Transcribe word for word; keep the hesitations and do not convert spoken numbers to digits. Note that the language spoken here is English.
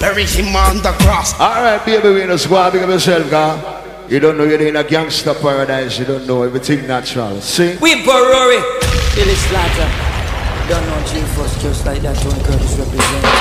bury him on the cross. Alright, baby, we in the squad, big up yourself, God. You don't know you're in a gangster paradise, you don't know everything natural. See? We Rory, Billy Slaughter. Don't know G-Force just like that, Tony Curtis represent.